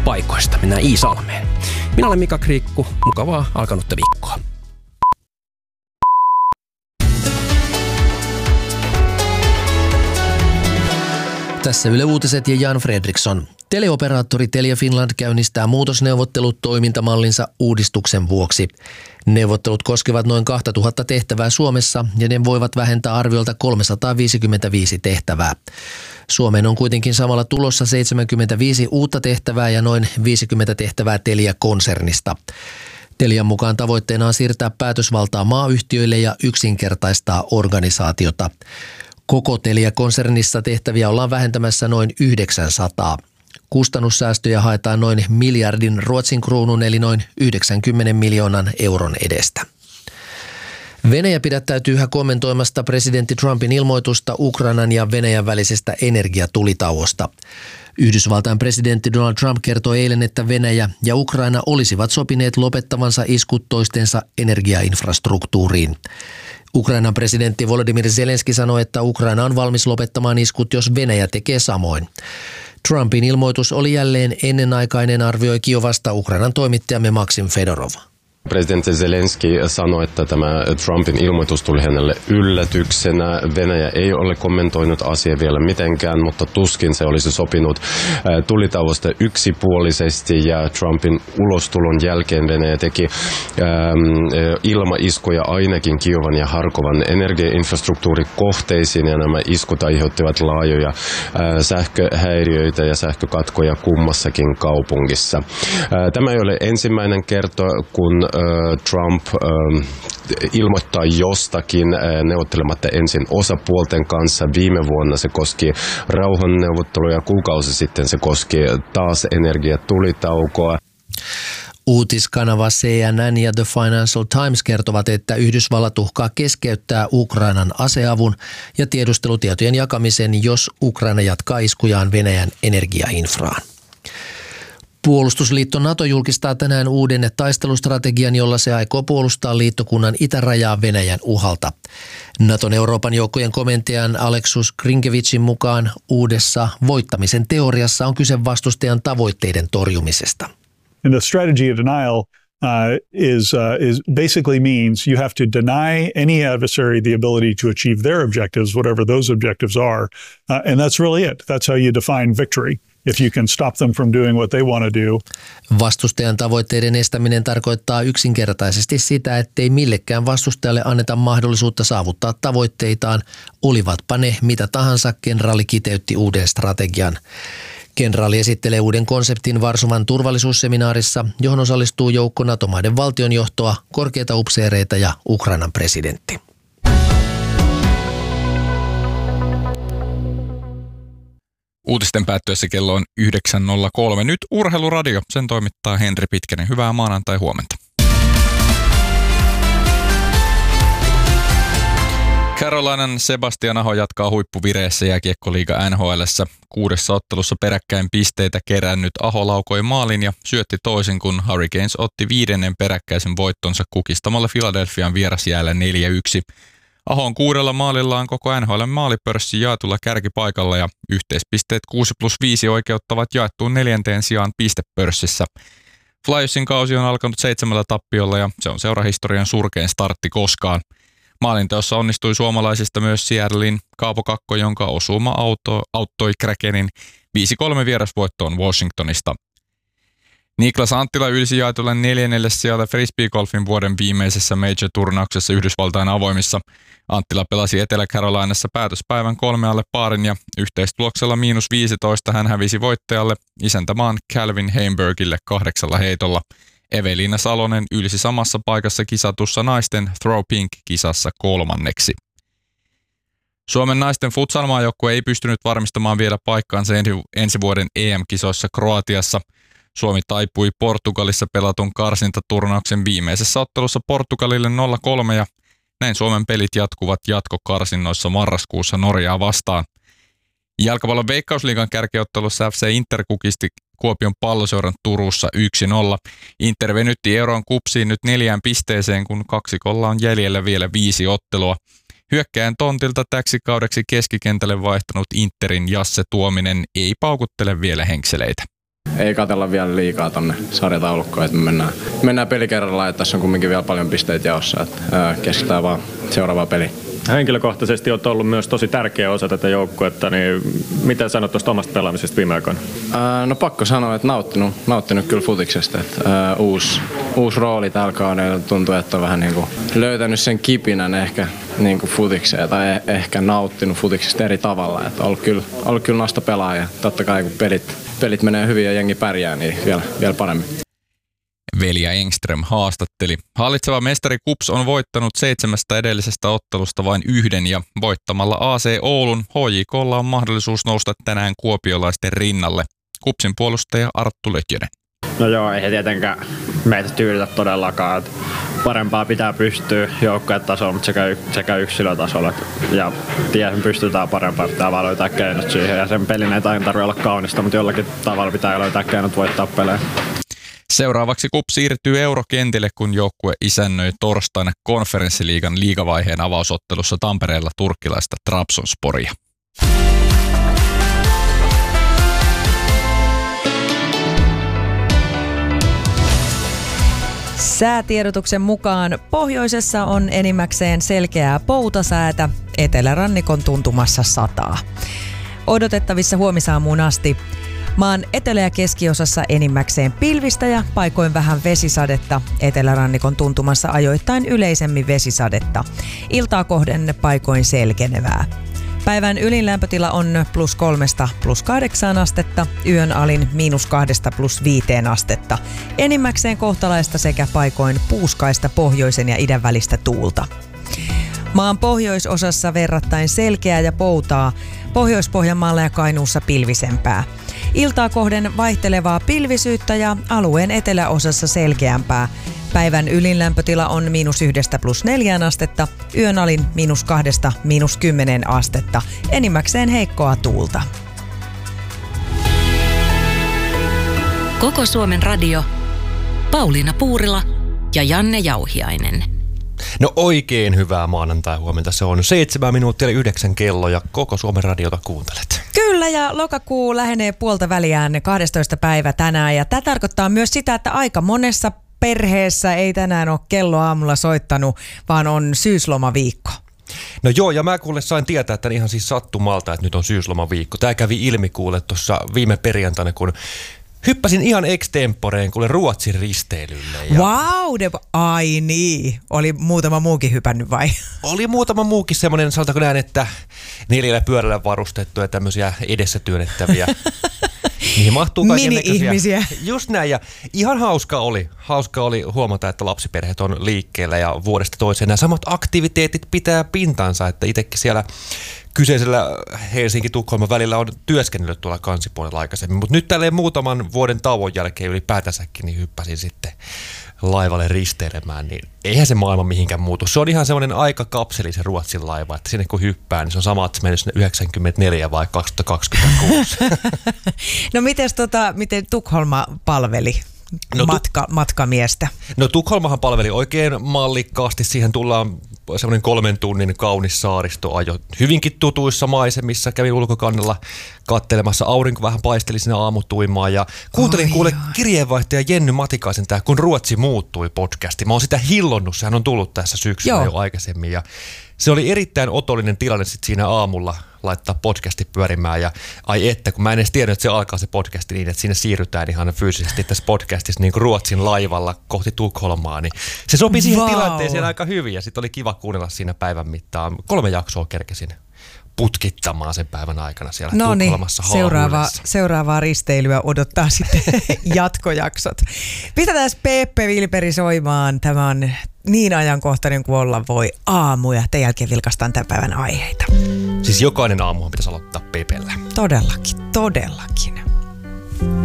paikoista. Mennään Iisalmeen. Minä olen Mika Kriikku. Mukavaa alkanutta viikkoa. Tässä Yle Uutiset ja Jan Fredriksson. Teleoperaattori Telia Finland käynnistää muutosneuvottelut toimintamallinsa uudistuksen vuoksi. Neuvottelut koskevat noin 2000 tehtävää Suomessa ja ne voivat vähentää arviolta 355 tehtävää. Suomeen on kuitenkin samalla tulossa 75 uutta tehtävää ja noin 50 tehtävää Telia-konsernista. Telian mukaan tavoitteena on siirtää päätösvaltaa maayhtiöille ja yksinkertaistaa organisaatiota. Koko Telia-konsernissa tehtäviä ollaan vähentämässä noin 900. Kustannussäästöjä haetaan noin miljardin Ruotsin kruunun eli noin 90 miljoonan euron edestä. Venäjä pidättäytyy yhä kommentoimasta presidentti Trumpin ilmoitusta Ukrainan ja Venäjän välisestä energiatulitauosta. Yhdysvaltain presidentti Donald Trump kertoi eilen, että Venäjä ja Ukraina olisivat sopineet lopettavansa iskut toistensa energiainfrastruktuuriin. Ukrainan presidentti Volodymyr Zelenski sanoi, että Ukraina on valmis lopettamaan iskut, jos Venäjä tekee samoin. Trumpin ilmoitus oli jälleen ennenaikainen, arvioi Kiovasta Ukrainan toimittajamme Maksim Fedorov. Presidentti Zelenski sanoi, että tämä Trumpin ilmoitus tuli hänelle yllätyksenä. Venäjä ei ole kommentoinut asiaa vielä mitenkään, mutta tuskin se olisi sopinut tulitauosta yksipuolisesti. Ja Trumpin ulostulon jälkeen Venäjä teki ilmaiskuja ainakin Kiovan ja Harkovan energiainfrastruktuurikohteisiin. Ja nämä iskut aiheuttivat laajoja sähköhäiriöitä ja sähkökatkoja kummassakin kaupungissa. Tämä ei ole ensimmäinen kerta, kun Trump ilmoittaa jostakin neuvottelematta ensin osapuolten kanssa. Viime vuonna se koski rauhanneuvotteluja, kuukausi sitten se koski taas energiatulitaukoa. Uutiskanava CNN ja The Financial Times kertovat, että Yhdysvallat uhkaa keskeyttää Ukrainan aseavun ja tiedustelutietojen jakamisen, jos Ukraina jatkaa iskujaan Venäjän energiainfraan. Puolustusliitto NATO julkistaa tänään uuden taistelustrategian, jolla se aikoo puolustaa liittokunnan itärajaa Venäjän uhalta. Naton Euroopan joukkojen komentajan Aleksus Krinkevicin mukaan uudessa voittamisen teoriassa on kyse vastustajan tavoitteiden torjumisesta. And the strategy of denial is basically means you have to deny any adversary the ability to achieve their objectives, whatever those objectives are, and that's really it. That's how you define victory. If you can stop them from doing what they want to do. Vastustajan tavoitteiden estäminen tarkoittaa yksinkertaisesti sitä, ettei millekään vastustajalle anneta mahdollisuutta saavuttaa tavoitteitaan, olivatpa ne mitä tahansa, kenraali kiteytti uuden strategian. Kenraali esittelee uuden konseptin Varsovan turvallisuusseminaarissa, johon osallistuu joukko NATO-maiden valtionjohtoa, korkeita upseereita ja Ukrainan presidentti. Uutisten päättyessä kello on 9.03. Nyt Urheiluradio. Sen toimittaa Henri Pitkänen. Hyvää maanantai-huomenta. Carolinan Sebastian Aho jatkaa huippuvireessä jääkiekkoliiga NHL:ssä. 6. ottelussa peräkkäin pisteitä kerännyt Aho laukoi maalin ja syötti toisin, kun Hurricanes otti 5. peräkkäisen voittonsa kukistamalla Philadelphian vierasjäällä 4-1. Ahon 6 maalillaan koko NHL:n maalipörssi jaetulla kärkipaikalla ja yhteispisteet 6+5 oikeuttavat jaettuun 4. sijaan pistepörssissä. Flyersin kausi on alkanut 7 tappiolla ja se on seurahistorian surkein startti koskaan. Maalinteossa onnistui suomalaisista myös Seattlein Kaapo Kakko, jonka osuma auttoi Krakenin 5-3 vierasvoittoon Washingtonista. Niklas Anttila ylsi jaetulle 4. sijalle frisbeegolfin vuoden viimeisessä major-turnauksessa Yhdysvaltain avoimissa. Anttila pelasi Etelä-Carolinassa päätöspäivän 3 alle paarin ja yhteistuloksella -15 hän hävisi voittajalle isäntämaan Calvin Heimbergille 8 heitolla. Evelina Salonen ylsi samassa paikassa kisatussa naisten Throw Pink-kisassa 3. Suomen naisten futsal-maajoukkue ei pystynyt varmistamaan vielä paikkaansa ensi vuoden EM-kisoissa Kroatiassa. Suomi taipui Portugalissa pelatun karsintaturnauksen viimeisessä ottelussa Portugalille 0-3 ja näin Suomen pelit jatkuvat jatkokarsinnoissa marraskuussa Norjaa vastaan. Jalkapallon Veikkausliigan kärkiottelussa FC Inter kukisti Kuopion Palloseuran Turussa 1-0. Inter venytti Euron kupsiin nyt 4 pisteeseen, kun kaksikolla on jäljellä vielä 5 ottelua. Hyökkäjän tontilta täksi kaudeksi keskikentälle vaihtanut Interin Jasse Tuominen ei paukuttele vielä henkseleitä. ei katsella vielä liikaa tonne sarjataulukkoon, että me mennään peli kerrallaan, että tässä on kumminkin vielä paljon pisteitä jaossa, että keskitytään vaan seuraavaa peliä. Henkilökohtaisesti olet ollut myös tosi tärkeä osa tätä joukkuetta, niin mitä sanot tuosta omasta pelaamisesta viime aikoina? No pakko sanoa, että nauttinut kyllä futiksesta. Että, uusi rooli tällä kaudella tuntuu, että on vähän niin kuin löytänyt sen kipinän ehkä niin kuin futikseen tai ehkä nauttinut futiksesta eri tavalla. Että ollut kyllä nasta pelaaja. Totta kai kun pelit menee hyvin ja jengi pärjää, niin vielä paremmin. Velja Engström haastatteli. Hallitseva mestari KuPS on voittanut 7 edellisestä ottelusta vain 1 ja voittamalla AC Oulun HJK:lla on mahdollisuus nousta tänään kuopiolaisten rinnalle. KuPSin puolustaja Arttu Lötjönen. No joo, ei tietenkään meitä tyydytä todellakaan. Parempaa pitää pystyä joukkuetasolla, mutta sekä yksilötasolla. Ja tiedän, pystytään parempaan, pitää vaan löytää keinot siihen. Ja sen pelin ei tarvitse olla kaunista, mutta jollakin tavalla pitää löytää keinot voittaa pelejä. Seuraavaksi KuPS siirtyy eurokentille, kun joukkue isännöi torstaina konferenssiliigan liigavaiheen avausottelussa Tampereella turkkilaista Trabzonsporia. Säätiedotuksen mukaan pohjoisessa on enimmäkseen selkeää poutasäätä, etelärannikon tuntumassa sataa. Odotettavissa huomisaamuun asti. Maan etelä- ja keskiosassa enimmäkseen pilvistä ja paikoin vähän vesisadetta, etelärannikon tuntumassa ajoittain yleisemmin vesisadetta. Iltaa kohden paikoin selkenevää. Päivän ylin lämpötila on +3 +8 astetta, yön alin -2 +5 astetta. Enimmäkseen kohtalaista sekä paikoin puuskaista pohjoisen ja idän välistä tuulta. Maan pohjoisosassa verrattain selkeää ja poutaa, Pohjois-Pohjanmaalla ja Kainuussa pilvisempää. Iltaa kohden vaihtelevaa pilvisyyttä ja alueen eteläosassa selkeämpää. Päivän ylin lämpötila on -1 +4 astetta, yön alin -2 -10 astetta, enimmäkseen heikkoa tuulta. Koko Suomen radio, Pauliina Puurila ja Janne Jauhiainen. No oikein hyvää maanantai-huomenta. Se on 7 minuuttia 9 kello ja Koko Suomen radiota kuuntelet. Kyllä, ja lokakuu lähenee puolta väliään 12. päivä tänään. Ja tämä tarkoittaa myös sitä, että aika monessa perheessä ei tänään ole kello aamulla soittanut, vaan on syyslomaviikko. No joo, ja mä kuule sain tietää, että ihan siis sattumalta, että nyt on syyslomaviikko. Tämä kävi ilmi kuule tuossa viime perjantaina, kun hyppäsin ihan extemporeen kuule Ruotsin risteilylle. Ja ai niin. Oli muutama muukin hypännyt vai? Oli muutama muukin semmoinen, sanotaanko näin, että 4 pyörällä varustettuja tämmöisiä edessä työnnettäviä. Niihin mahtuu mini-ihmisiä. Just näin, ja ihan hauska oli huomata, että lapsiperheet on liikkeellä ja vuodesta toiseen nämä samat aktiviteetit pitää pintansa, että itsekin siellä kyseisellä Helsinki-Tukholman välillä on työskennellyt tuolla kansipuolella aikaisemmin, mutta nyt tälleen muutaman vuoden tauon jälkeen ylipäätänsäkin niin hyppäsin sitten laivalle risteilemään, niin eihän se maailma mihinkään muutu. Se on ihan semmoinen aikakapseli se Ruotsin laiva, että sinne kun hyppää, niin se on sama, että se mennyt sinne 94 vai 2026. No miten Tukholma palveli? Matkamiestä. No Tukholmahan palveli oikein mallikkaasti. Siihen tullaan semmoinen 3 tunnin kaunis saaristoajo. Hyvinkin tutuissa maisemissa. Kävin ulkokannella kattelemassa. Aurinko vähän paisteli siinä aamutuimaan. Ja kuuntelin kirjeenvaihtaja Jenny Matikaisen tää Kun Ruotsi muuttui -podcasti. Mä oon sitä hillonnut. Sehän on tullut tässä syksyllä jo aikaisemmin. Ja se oli erittäin otollinen tilanne sit siinä aamulla laittaa podcasti pyörimään ja ai että, kun mä en edes tiedä, että se alkaa se podcasti niin, että sinne siirrytään ihan fyysisesti tässä podcastissa niin kuin Ruotsin laivalla kohti Tukholmaa, niin se sopi siihen tilanteeseen aika hyvin ja sitten oli kiva kuunnella siinä päivän mittaan. 3 jaksoa kerkesin putkittamaan sen päivän aikana siellä Tukholmassa. Seuraavaa risteilyä odottaa sitten jatkojaksot. Pistetään Peppe Vilperi soimaan. Tämä on niin ajankohtainen kuin olla voi aamu ja tämän jälkeen vilkaistaan tämän päivän aiheita. Siis jokainen aamuhan pitäisi aloittaa Pepellä. Todellakin.